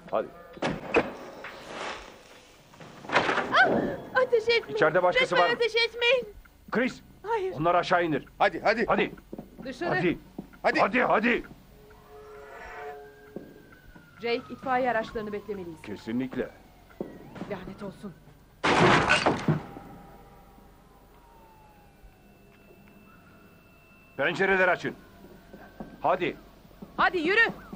Hadi. Ateş etmeyin. İçeride başkası Lütfen var. ateş etmeyin. Chris, Hayır. onları aşağı indir. Hadi hadi. Hadi. Dışarı. Hadi. Hadi. Hadi hadi. Jake, itfaiye araçlarını beklemeliyiz. Kesinlikle. Lanet olsun. Pencereleri açın. Hadi. Hadi yürü.